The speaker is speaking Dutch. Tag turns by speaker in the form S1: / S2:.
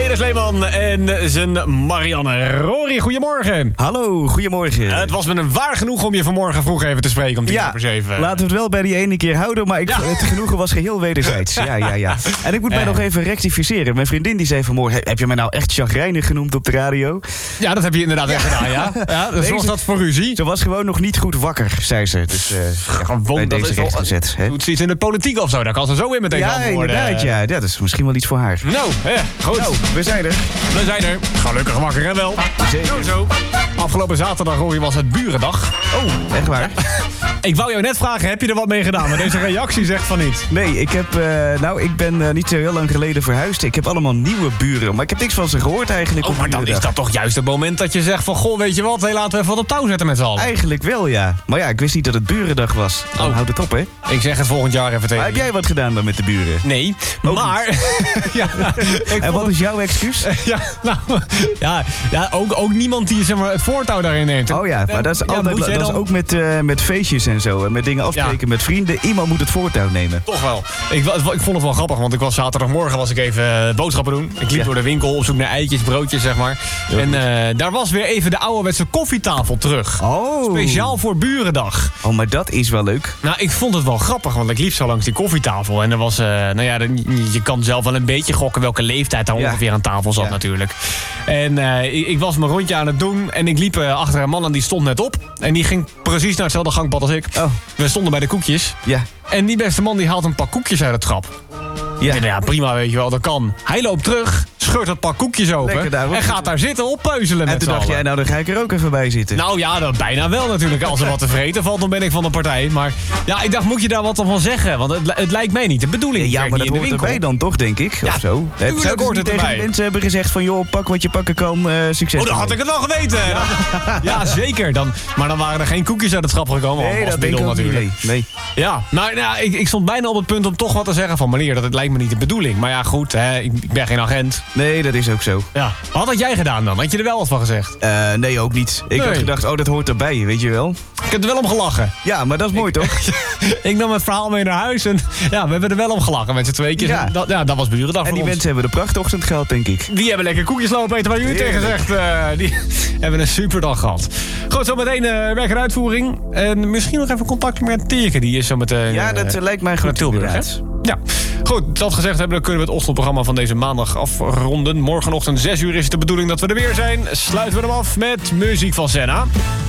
S1: Dennis Leeman en zijn Marianne. Rory, goedemorgen.
S2: Hallo, goedemorgen.
S1: Het was me een waar genoeg om je vanmorgen vroeg even te spreken om 7:10.
S2: Laten we het wel bij die ene keer houden, maar het genoegen was geheel wederzijds. Ja. En ik moet mij nog even rectificeren. Mijn vriendin die zei vanmorgen, heb je mij nou echt chagrijnig genoemd op de radio?
S1: Ja, dat heb je inderdaad echt gedaan, ja. Dus zorgt dat voor ruzie.
S2: Ze was gewoon nog niet goed wakker, zei ze. Dus
S1: gewoon dat is wel
S2: gezet.
S1: Doet ze iets in de politiek of zo, daar kan ze zo in meteen antwoorden.
S2: Inderdaad, ja. Dat is misschien wel iets voor haar.
S1: Nou, goed.
S2: Nou, we zijn er.
S1: We zijn er. Gelukkig wakker en wel.
S2: Zeker.
S1: Zo. Afgelopen zaterdag, Rory, was het Burendag.
S2: Oh, echt waar?
S1: Ik wou jou net vragen, heb je er wat mee gedaan? Maar deze reactie zegt van niet.
S2: Nee, ik ben niet zo heel lang geleden verhuisd. Ik heb allemaal nieuwe buren, maar ik heb niks van ze gehoord eigenlijk.
S1: Oh, maar dan is dat toch juist het moment dat je zegt van... Goh, weet je wat, laten we even wat op touw zetten met z'n allen.
S2: Eigenlijk wel, ja. Maar ja, ik wist niet dat het Burendag was. Dan houdt het op, hè?
S1: Ik zeg het volgend jaar even tegen.
S2: Maar heb jij wat gedaan dan met de buren?
S1: Nee, maar...
S2: En wat is jouw excuus?
S1: Ook niemand die zeg maar, het voortouw daarin neemt.
S2: Oh ja, maar dat is altijd dat is ook met feestjes en zo. En met dingen afspreken met vrienden. Iemand moet het voortouw nemen.
S1: Toch wel. Ik vond het wel grappig, want ik was zaterdagmorgen even boodschappen doen. Ik liep door de winkel op zoek naar eitjes, broodjes, zeg maar. Ja, en daar was weer even de ouderwetse koffietafel terug.
S2: Oh.
S1: Speciaal voor Burendag.
S2: Oh, maar dat is wel leuk.
S1: Nou, ik vond het wel grappig, want ik liep zo langs die koffietafel. En er was, je kan zelf wel een beetje gokken welke leeftijd daar ongeveer aan tafel zat natuurlijk. En ik was mijn rondje aan het doen en ik liep achter een man en die stond net op. En die ging precies naar hetzelfde gangpad als ik. Oh. We stonden bij de koekjes. Ja. En die beste man die haalt een pak koekjes uit het trap. Ja. Ja, prima, weet je wel, dat kan. Hij loopt terug, scheurt het pak koekjes open en gaat daar zitten oppeuzelen met z'n allen. En toen dacht jij,
S2: nou dan ga ik er ook even bij zitten.
S1: Nou ja, dat bijna wel natuurlijk. Als er wat te vreten valt, dan ben ik van de partij. Maar ja, ik dacht, moet je daar wat van zeggen? Want het lijkt mij niet de bedoeling.
S2: Ja, maar dat hoort erbij dan toch, denk ik.
S1: Ja,
S2: of zo.
S1: Tuurlijk hoort het erbij.
S2: Mensen hebben gezegd van, joh, pak wat je pakken kan, succes.
S1: Oh, dan had ik het wel geweten. Ja, zeker. Maar dan waren er geen koekjes uit het schap gekomen.
S2: Nee, dat denk ik natuurlijk niet. Nee.
S1: Ja, nou, ik stond bijna op het punt om toch wat te zeggen van... meneer, dat lijkt me niet de bedoeling. Maar ja, goed, ik ben geen agent.
S2: Nee, dat is ook zo.
S1: Ja. Wat had jij gedaan dan? Had je er wel wat van gezegd?
S2: Nee, ook niet. Ik had gedacht, dat hoort erbij, weet je wel.
S1: Ik heb er wel om gelachen.
S2: Ja, maar dat is mooi, toch?
S1: Ik nam het verhaal mee naar huis en ja, we hebben er wel om gelachen met z'n tweetjes. Ja. Dat was Burendag voor
S2: ons. En die mensen hebben de prachtochtend gehad, denk ik.
S1: Die hebben lekker koekjes lopen eten, waar jullie tegen zegt. Die hebben een superdag gehad. Goed, zometeen werk en uitvoering. En misschien nog even contact met Teke. Die is zo meteen...
S2: Ja, dat lijkt mij goed.
S1: Tilburg, ja, goed, dat gezegd hebben, dan kunnen we het ochtendprogramma van deze maandag afronden. Morgenochtend 6 uur is het de bedoeling dat we er weer zijn. Sluiten we hem af met muziek van Senna.